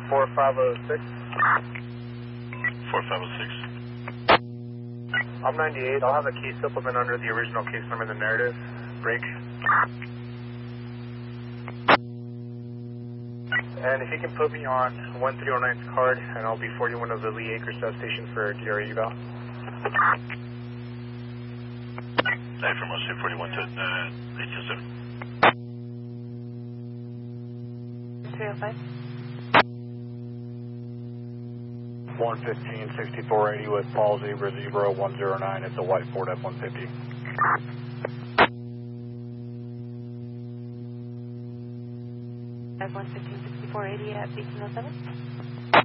4506. 4506. I'm 98. I'll have a case supplement under the original case number in the narrative. Break. And if you can put me on 1309's card, and I'll be 41 of the Lee Acres substation for DRE eval. Hey, from us, 41 to 827. 305. 115, 6480 with Paul Zebra 0109. It's a white Ford F-150. F-115, 6480 at 1807.